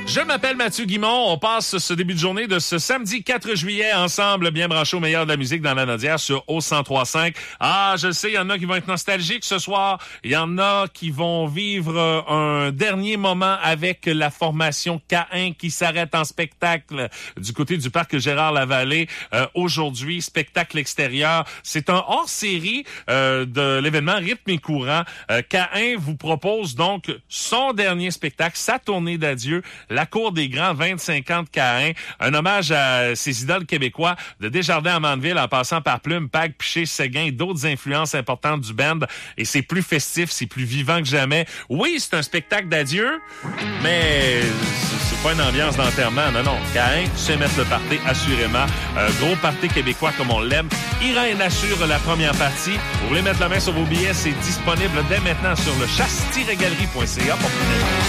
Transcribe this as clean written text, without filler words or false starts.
Je m'appelle Mathieu Guimond. On passe ce début de journée de ce samedi 4 juillet ensemble, bien branché au meilleur de la musique dans la Nodière sur O103.5. Ah, je sais, il y en a qui vont être nostalgiques ce soir. Il y en a qui vont vivre un dernier moment avec la formation K1 qui s'arrête en spectacle du côté du parc Gérard-Lavallée. Aujourd'hui, spectacle extérieur. C'est un hors-série de l'événement Rythme et Courant. K1 vous propose donc son dernier spectacle, sa tournée d'adieu, la Cour des Grands 25 ans de K1, un hommage à ces idoles québécois de Desjardins à Mandeville en passant par Plume, Pag, Piché, Séguin et d'autres influences importantes du band. Et c'est plus festif, c'est plus vivant que jamais. Oui, c'est un spectacle d'adieu, mais c'est pas une ambiance d'enterrement. Non. K1 sait mettre le party, assurément. Gros party québécois comme on l'aime. Irène assure la première partie. Vous voulez mettre la main sur vos billets, c'est disponible dès maintenant sur le chasse-galerie.ca pour